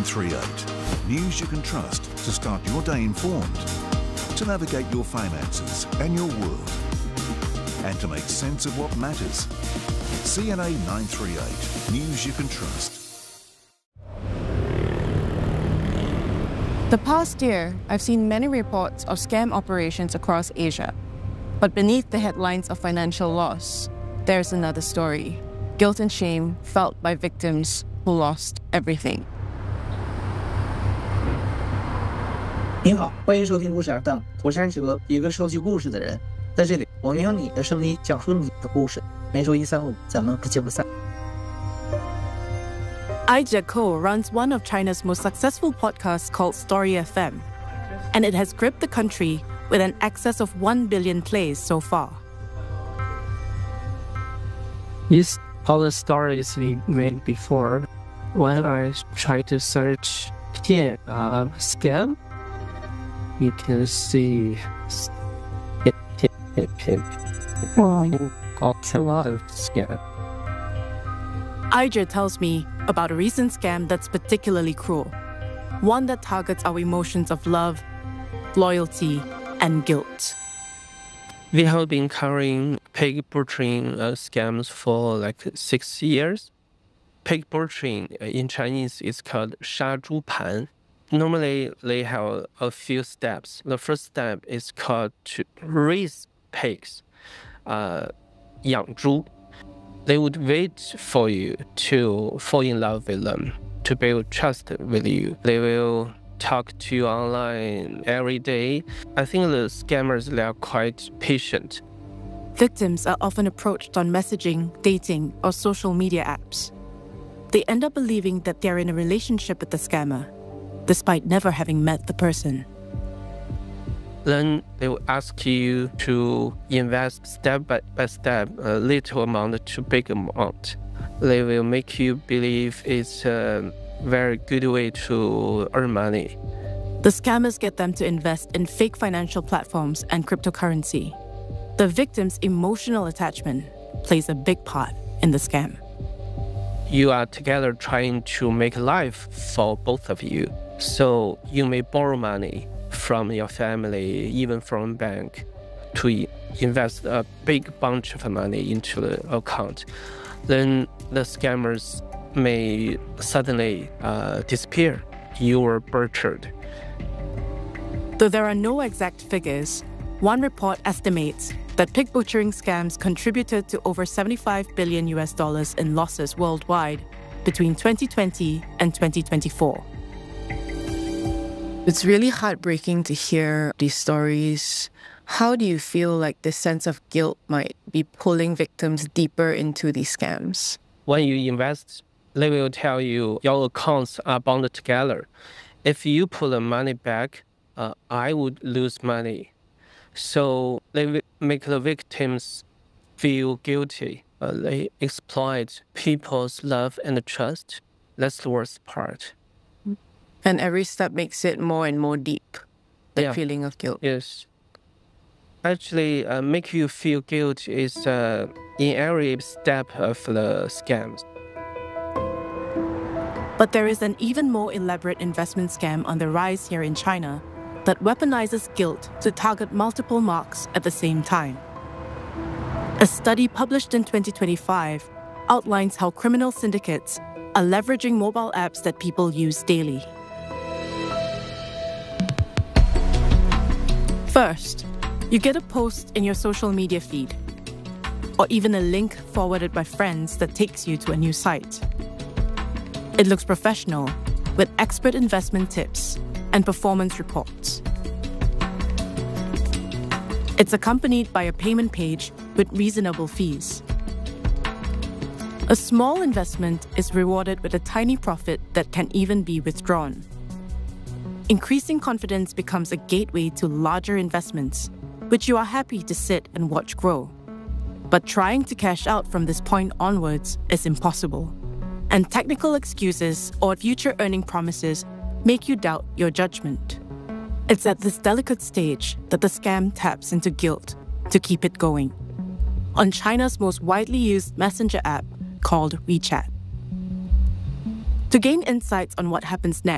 938. News you can trust to start your day informed, to navigate your finances and your world, and to make sense of what matters. CNA 938. News you can trust. The past year, I've seen many reports of scam operations across Asia. But beneath the headlines of financial loss, there's another story. Guilt and shame felt by victims who lost everything. 您好，欢迎收听故事耳档，我是安哲，一个收集故事的人。在这里，我们用你的声音讲述你的故事。每周一、三、五，咱们不见不散。 Aija Ko runs one of China's most successful podcasts called Story FM, and it has gripped the country with an excess of 1 billion plays so far. Yes, all the stories we made before. When I try to search scam, you can see a lot of scam. Aija tells me about a recent scam that's particularly cruel, one that targets our emotions of love, loyalty, and guilt. We have been covering pig butchering scams for like 6 years. Pig butchering in Chinese is called 杀猪盘. Normally, they have a few steps. The first step is called to raise pigs, 养猪. They would wait for you to fall in love with them, to build trust with you. They will talk to you online every day. I think the scammers, they are quite patient. Victims are often approached on messaging, dating, or social media apps. They end up believing that they're in a relationship with the scammer, despite never having met the person. Then they will ask you to invest step by step a little amount to big amount. They will make you believe it's a very good way to earn money. The scammers get them to invest in fake financial platforms and cryptocurrency. The victim's emotional attachment plays a big part in the scam. You are together trying to make life for both of you. So you may borrow money from your family, even from a bank, to invest a big bunch of money into the account. Then the scammers may suddenly disappear. You were butchered. Though there are no exact figures, one report estimates that pig butchering scams contributed to over $75 billion in losses worldwide between 2020 and 2024. It's really heartbreaking to hear these stories. How do you feel like this sense of guilt might be pulling victims deeper into these scams? When you invest, they will tell you your accounts are bound together. If you put the money back, I would lose money. So they make the victims feel guilty. They exploit people's love and trust. That's the worst part. And every step makes it more and more deep, that feeling of guilt. Yes. Actually, make you feel guilt is in every step of the scams. But there is an even more elaborate investment scam on the rise here in China that weaponizes guilt to target multiple marks at the same time. A study published in 2025 outlines how criminal syndicates are leveraging mobile apps that people use daily. First, you get a post in your social media feed, or even a link forwarded by friends that takes you to a new site. It looks professional, with expert investment tips and performance reports. It's accompanied by a payment page with reasonable fees. A small investment is rewarded with a tiny profit that can even be withdrawn. Increasing confidence becomes a gateway to larger investments, which you are happy to sit and watch grow. But trying to cash out from this point onwards is impossible. And technical excuses or future earning promises make you doubt your judgment. It's at this delicate stage that the scam taps into guilt to keep it going. On China's most widely used messenger app called WeChat. To gain insights on what happens next,